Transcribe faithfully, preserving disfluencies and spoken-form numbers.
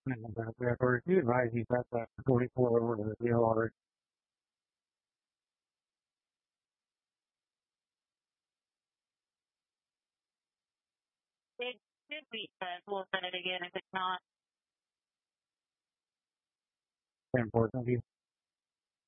And uh, we have already you advised you got that forty-four over the deal already. It should be sent. We'll send it again if it's not. ten four, thank you.